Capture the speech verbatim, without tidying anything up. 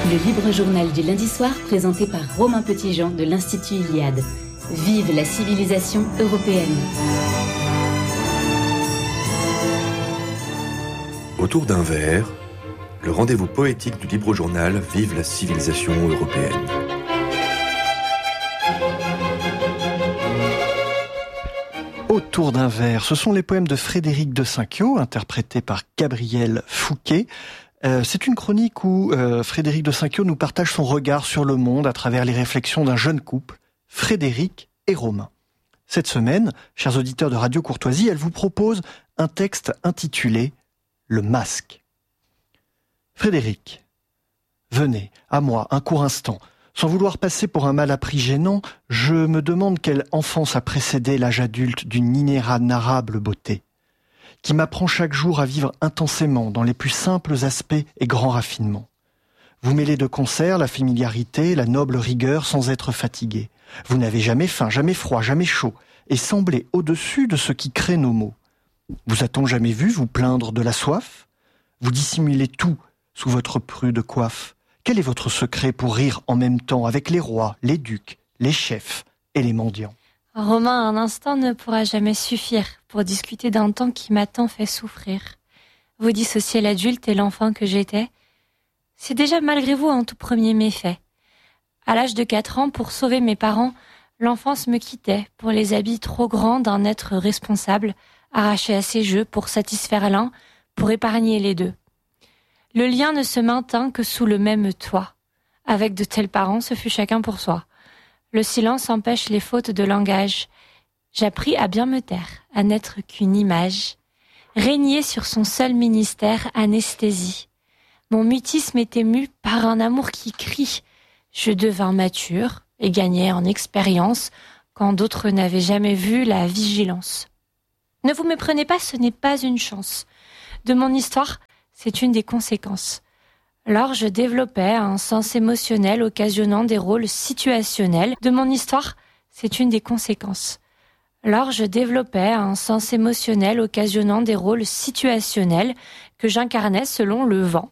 Le libre journal du lundi soir présenté par Romain Petitjean de l'Institut Iliade. Vive la civilisation européenne. Autour d'un verre, le rendez-vous poétique du libre journal Vive la civilisation européenne. Autour d'un verre, ce sont les poèmes de Frédéric de Cinquiaux, interprétés par Gabriel Fouquet. Euh, c'est une chronique où euh, Frédéric de Cinquiaux nous partage son regard sur le monde à travers les réflexions d'un jeune couple, Frédéric et Romain. Cette semaine, chers auditeurs de Radio Courtoisie, elle vous propose un texte intitulé « Le masque ». Frédéric, venez, à moi, un court instant. Sans vouloir passer pour un malappris gênant, je me demande quelle enfance a précédé l'âge adulte d'une inénarrable beauté, qui m'apprend chaque jour à vivre intensément dans les plus simples aspects et grands raffinements. Vous mêlez de concert la familiarité, la noble rigueur sans être fatigué. Vous n'avez jamais faim, jamais froid, jamais chaud, et semblez au-dessus de ce qui crée nos maux. Vous a-t-on jamais vu vous plaindre de la soif ? Vous dissimulez tout sous votre prude coiffe. Quel est votre secret pour rire en même temps avec les rois, les ducs, les chefs et les mendiants ? Romain, un instant ne pourra jamais suffire pour discuter d'un temps qui m'a tant fait souffrir. Vous dissociez l'adulte et l'enfant que j'étais. C'est déjà malgré vous un tout premier méfait. À l'âge de quatre ans, pour sauver mes parents, l'enfance me quittait pour les habits trop grands d'un être responsable, arraché à ses jeux pour satisfaire l'un, pour épargner les deux. Le lien ne se maintint que sous le même toit. Avec de tels parents, ce fut chacun pour soi. Le silence empêche les fautes de langage. J'appris à bien me taire, à n'être qu'une image. Régner sur son seul ministère, anesthésie. Mon mutisme était mu par un amour qui crie. Je devins mature et gagnais en expérience quand d'autres n'avaient jamais vu la vigilance. Ne vous méprenez pas, ce n'est pas une chance. De mon histoire, c'est une des conséquences. Alors je développais un sens émotionnel occasionnant des rôles situationnels. De mon histoire, c'est une des conséquences. Alors je développais un sens émotionnel occasionnant des rôles situationnels que j'incarnais selon le vent.